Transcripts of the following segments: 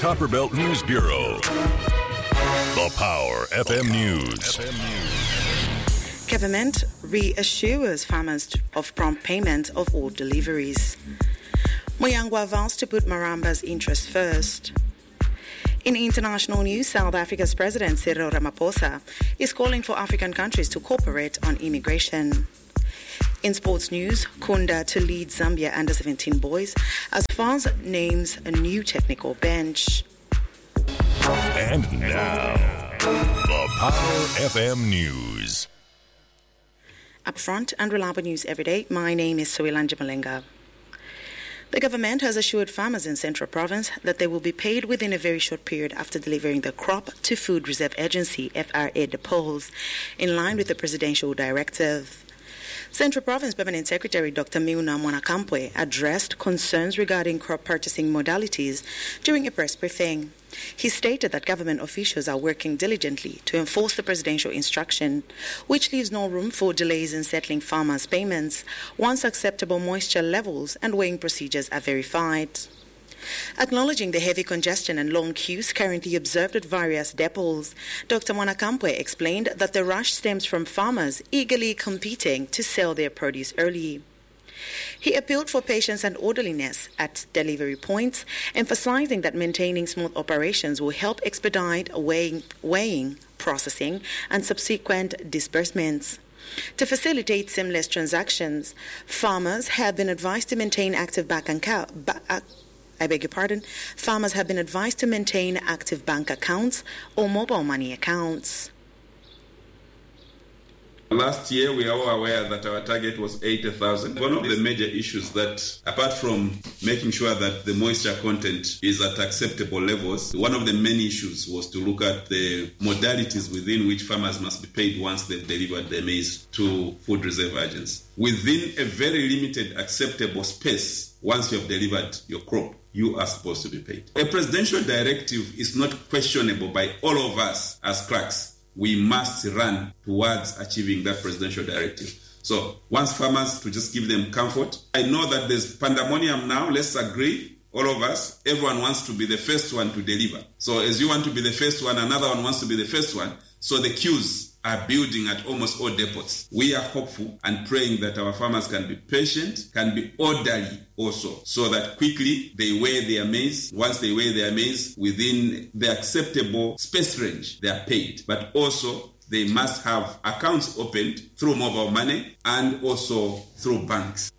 Copperbelt News Bureau. The Power FM News. Government reassures farmers of prompt payment of all deliveries. Muyangwa vows to put Maramba's interests first. In international news, South Africa's President Cyril Ramaphosa is calling for African countries to cooperate on immigration. In sports news, Kunda to lead Zambia under-17 boys as FARS names a new technical bench. And now, the Power FM News. Upfront and reliable news every day. My name is Soilanja Malenga. The government has assured farmers in Central Province that they will be paid within a very short period after delivering the crop to Food Reserve Agency, FRA depots, in line with the presidential directive. Central Province Permanent Secretary Dr. Miuna Mwanakampe addressed concerns regarding crop purchasing modalities during a press briefing. He stated that government officials are working diligently to enforce the presidential instruction, which leaves no room for delays in settling farmers' payments once acceptable moisture levels and weighing procedures are verified. Acknowledging the heavy congestion and long queues currently observed at various depots, Dr. Mwanakampe explained that the rush stems from farmers eagerly competing to sell their produce early. He appealed for patience and orderliness at delivery points, emphasizing that maintaining smooth operations will help expedite weighing, processing, and subsequent disbursements. To facilitate seamless transactions, farmers have been advised to maintain active Farmers have been advised to maintain active bank accounts or mobile money accounts. Last year, we are all aware that our target was 80,000. One of the major issues that, apart from making sure that the moisture content is at acceptable levels, one of the main issues was to look at the modalities within which farmers must be paid once they've delivered their maize to Food Reserve Agencies. Within a very limited acceptable space, once you have delivered your crop, you are supposed to be paid. A presidential directive is not questionable by all of us as clerks. We must run towards achieving that presidential directive. So once farmers, to just give them comfort. I know that there's pandemonium now. Let's agree, all of us, everyone wants to be the first one to deliver. So as you want to be the first one, another one wants to be the first one. So the queues are building at almost all depots. We are hopeful and praying that our farmers can be patient, can be orderly also, so that quickly they weigh their maize. Once they weigh their maize within the acceptable space range, they are paid. But also, they must have accounts opened through mobile money and also through banks.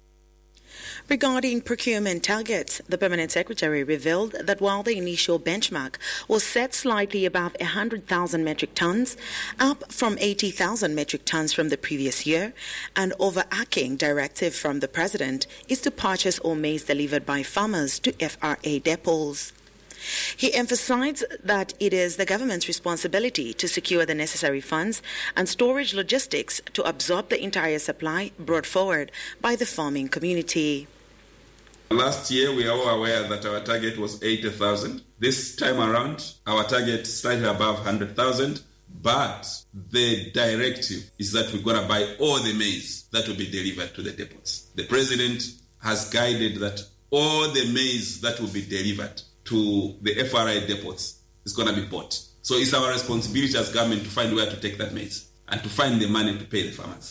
Regarding procurement targets, the Permanent Secretary revealed that while the initial benchmark was set slightly above 100,000 metric tons, up from 80,000 metric tons from the previous year, an overarching directive from the President is to purchase all maize delivered by farmers to FRA depots. He emphasized that it is the government's responsibility to secure the necessary funds and storage logistics to absorb the entire supply brought forward by the farming community. Last year, we are all aware that our target was 80,000. This time around, our target is slightly above 100,000. But the directive is that we're going to buy all the maize that will be delivered to the depots. The President has guided that all the maize that will be delivered to the FRA depots is going to be bought. So it's our responsibility as government to find where to take that maize and to find the money to pay the farmers.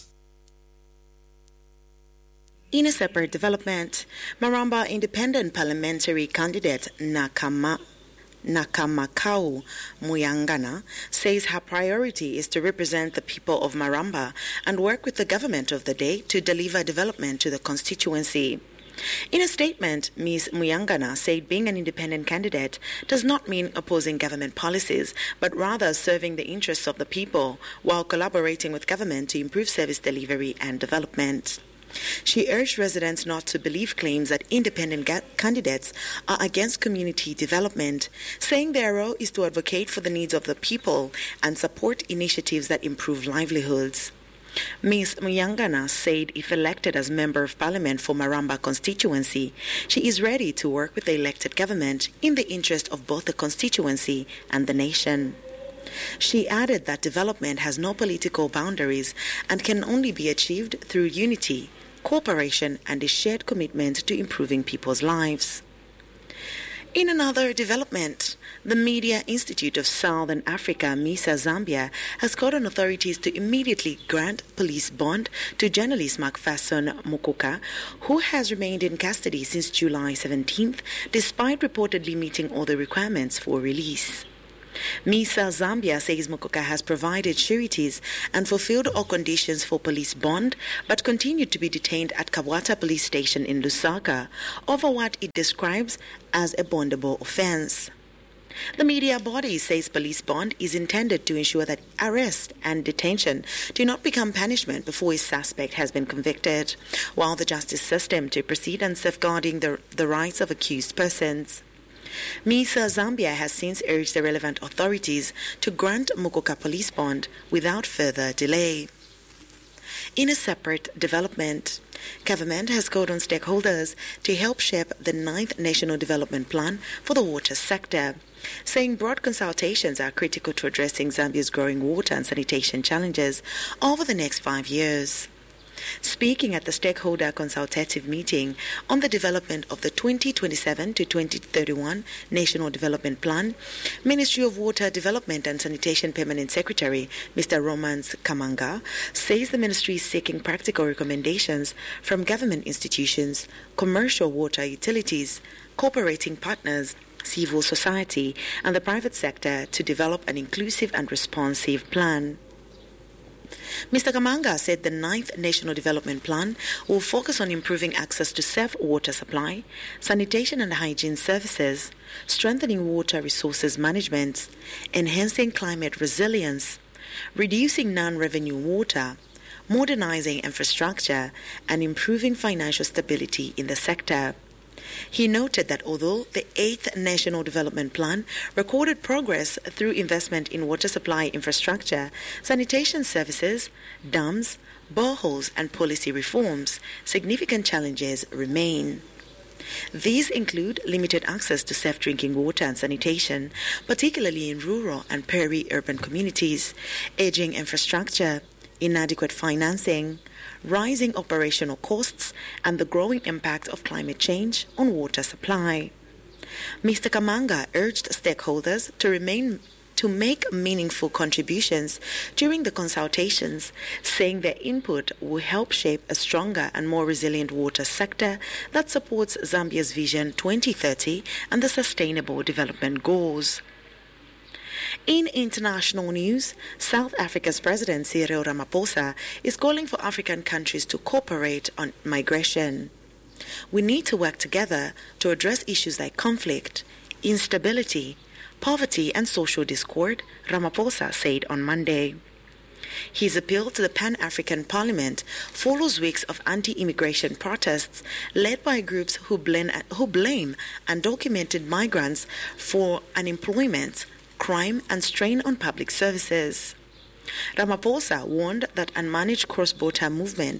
In a separate development, Maramba independent parliamentary candidate Nakamakau Muyangana says her priority is to represent the people of Maramba and work with the government of the day to deliver development to the constituency. In a statement, Ms. Muyangana said being an independent candidate does not mean opposing government policies, but rather serving the interests of the people while collaborating with government to improve service delivery and development. She urged residents not to believe claims that independent candidates are against community development, saying their role is to advocate for the needs of the people and support initiatives that improve livelihoods. Ms. Muyangana said if elected as Member of Parliament for Maramba constituency, she is ready to work with the elected government in the interest of both the constituency and the nation. She added that development has no political boundaries and can only be achieved through unity, cooperation, and a shared commitment to improving people's lives. In another development, the Media Institute of Southern Africa, MISA Zambia, has called on authorities to immediately grant police bond to journalist Macpherson Mokoka, who has remained in custody since July 17th, despite reportedly meeting all the requirements for release. MISA Zambia says Mokoka has provided sureties and fulfilled all conditions for police bond, but continued to be detained at Kabwata Police Station in Lusaka over what it describes as a bondable offense. The media body says police bond is intended to ensure that arrest and detention do not become punishment before a suspect has been convicted, while the justice system to proceed on safeguarding the rights of accused persons. MISA Zambia has since urged the relevant authorities to grant Mokoka police bond without further delay. In a separate development, government has called on stakeholders to help shape the 9th National Development Plan for the water sector, saying broad consultations are critical to addressing Zambia's growing water and sanitation challenges over the next 5 years. Speaking at the stakeholder consultative meeting on the development of the 2027 to 2031 National Development Plan, Ministry of Water Development and Sanitation Permanent Secretary Mr. Romans Kamanga says the ministry is seeking practical recommendations from government institutions, commercial water utilities, cooperating partners, civil society and the private sector to develop an inclusive and responsive plan. Mr. Kamanga said the 9th National Development Plan will focus on improving access to safe water supply, sanitation and hygiene services, strengthening water resources management, enhancing climate resilience, reducing non-revenue water, modernizing infrastructure, and improving financial stability in the sector. He noted that although the 8th National Development Plan recorded progress through investment in water supply infrastructure, sanitation services, dams, boreholes and policy reforms, significant challenges remain. These include limited access to safe drinking water and sanitation, particularly in rural and peri-urban communities, aging infrastructure, inadequate financing, rising operational costs, and the growing impact of climate change on water supply. Mr. Kamanga urged stakeholders to make meaningful contributions during the consultations, saying their input will help shape a stronger and more resilient water sector that supports Zambia's Vision 2030 and the Sustainable Development Goals. In international news, South Africa's President Cyril Ramaphosa is calling for African countries to cooperate on migration. We need to work together to address issues like conflict, instability, poverty and social discord, Ramaphosa said on Monday. His appeal to the Pan-African Parliament follows weeks of anti-immigration protests led by groups who blame undocumented migrants for unemployment, crime and strain on public services. Ramaphosa warned that unmanaged cross-border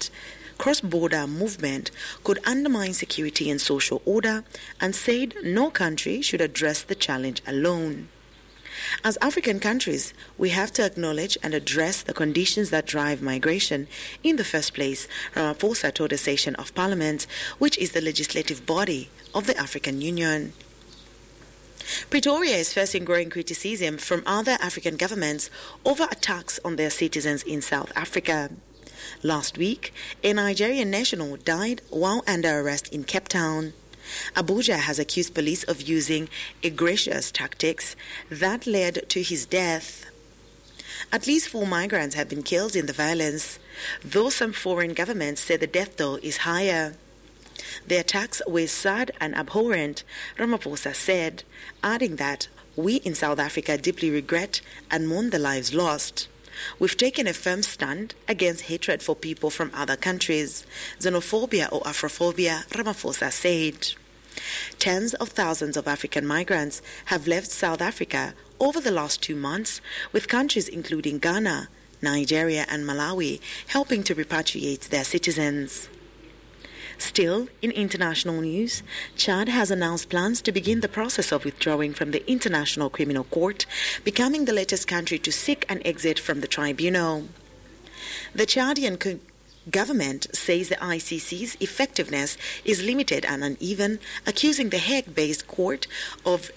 movement could undermine security and social order and said no country should address the challenge alone. As African countries, we have to acknowledge and address the conditions that drive migration in the first place, Ramaphosa told a session of Parliament, which is the legislative body of the African Union. Pretoria is facing growing criticism from other African governments over attacks on their citizens in South Africa. Last week, a Nigerian national died while under arrest in Cape Town. Abuja has accused police of using egregious tactics that led to his death. At least 4 migrants have been killed in the violence, though some foreign governments say the death toll is higher. The attacks were sad and abhorrent, Ramaphosa said, adding that we in South Africa deeply regret and mourn the lives lost. We've taken a firm stand against hatred for people from other countries, xenophobia or Afrophobia, Ramaphosa said. Tens of thousands of African migrants have left South Africa over the last 2 months, with countries including Ghana, Nigeria and Malawi helping to repatriate their citizens. Still, in international news, Chad has announced plans to begin the process of withdrawing from the International Criminal Court, becoming the latest country to seek an exit from the tribunal. The government says the ICC's effectiveness is limited and uneven, accusing the Hague-based court of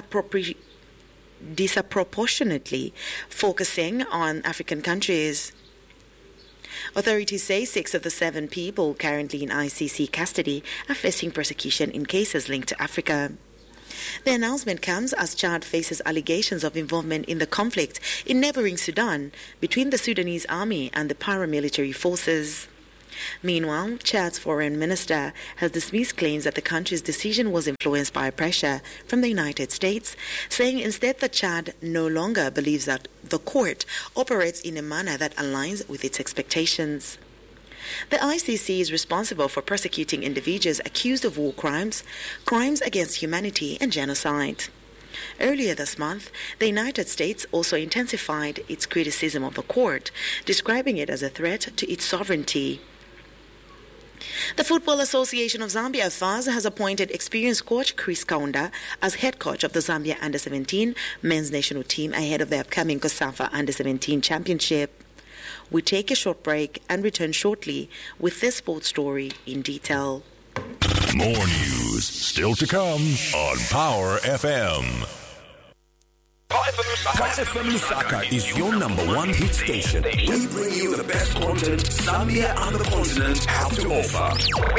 disproportionately focusing on African countries. Authorities say 6 of the 7 people currently in ICC custody are facing persecution in cases linked to Africa. The announcement comes as Chad faces allegations of involvement in the conflict in neighboring Sudan between the Sudanese army and the paramilitary forces. Meanwhile, Chad's foreign minister has dismissed claims that the country's decision was influenced by pressure from the United States, saying instead that Chad no longer believes that the court operates in a manner that aligns with its expectations. The ICC is responsible for prosecuting individuals accused of war crimes, crimes against humanity, and genocide. Earlier this month, the United States also intensified its criticism of the court, describing it as a threat to its sovereignty. The Football Association of Zambia, FAZ, has appointed experienced coach Chris Kaunda as head coach of the Zambia Under-17 men's national team ahead of the upcoming COSAFA Under-17 Championship. We take a short break and return shortly with this sports story in detail. More news still to come on Power FM. Power FM Lusaka is your #1 hit station. We bring you the best content Zambia and the continent have to offer.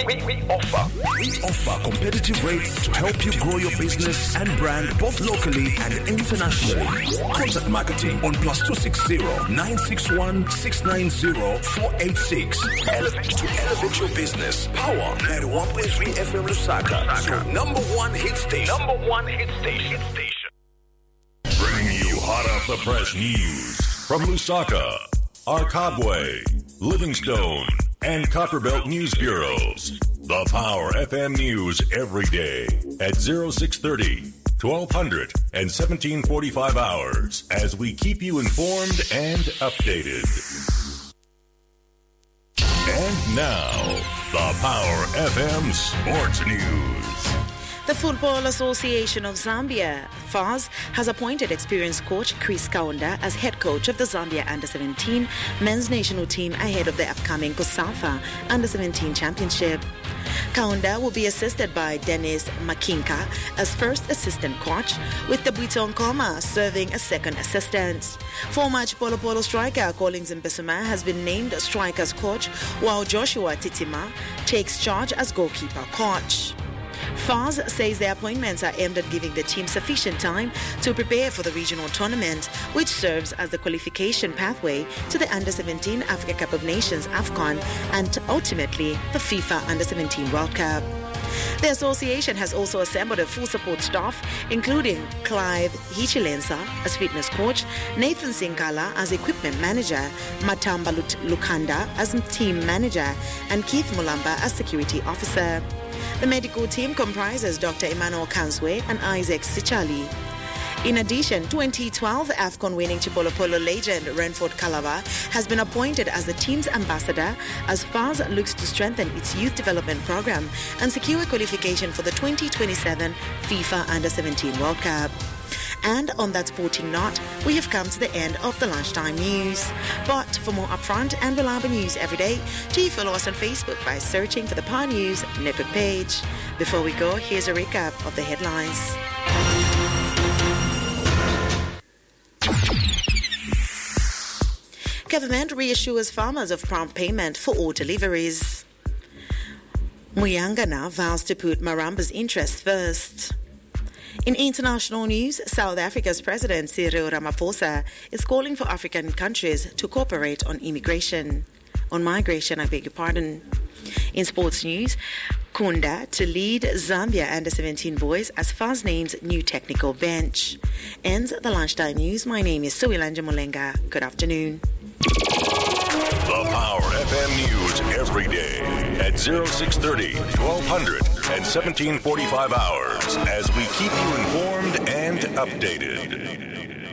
We offer competitive rates to help you grow your business and brand both locally and internationally. Contact marketing on +260 961 690 486. Elevate your business. Power 91.3 FM Lusaka. So #1 hit station. #1 hit station. Bringing you hot off the press news from Lusaka, Arkabwe, Livingstone, and Copperbelt News Bureaus. The Power FM News every day at 0630, 1200, and 1745 hours as we keep you informed and updated. And now, the Power FM Sports News. The Football Association of Zambia, FAZ, has appointed experienced coach Chris Kaunda as head coach of the Zambia Under-17 men's national team ahead of the upcoming COSAFA Under-17 Championship. Kaunda will be assisted by Dennis Makinka as first assistant coach, with Tabuito Nkoma serving as second assistant. Former Chipolo Polo striker Collins Mbesuma has been named strikers coach, while Joshua Titima takes charge as goalkeeper coach. FAZ says the appointments are aimed at giving the team sufficient time to prepare for the regional tournament, which serves as the qualification pathway to the Under-17 Africa Cup of Nations AFCON and ultimately the FIFA Under-17 World Cup. The association has also assembled a full support staff, including Clive Hichilensa as fitness coach, Nathan Sinkala as equipment manager, Matamba Lukanda as team manager, and Keith Mulamba as security officer. The medical team comprises Dr. Emmanuel Kanswe and Isaac Sichali. In addition, 2012 AFCON winning Chipolo Polo legend Renford Kalava has been appointed as the team's ambassador as FAZ looks to strengthen its youth development program and secure qualification for the 2027 FIFA Under-17 World Cup. And on that sporting note, we have come to the end of the lunchtime news. But for more upfront and reliable news every day, do follow us on Facebook by searching for the Power News Network page. Before we go, here's a recap of the headlines. Government reassures farmers of prompt payment for all deliveries. Muyangana vows to put Maramba's interests first. In international news, South Africa's President Cyril Ramaphosa is calling for African countries to cooperate on migration, I beg your pardon. In sports news, Kunda to lead Zambia Under-17 boys as FAZ names new technical bench. Ends the lunchtime news. My name is Suilanja Molenga. Good afternoon. The Power FM News every day at 0630, 1200, and 1745 hours as we keep you informed and updated.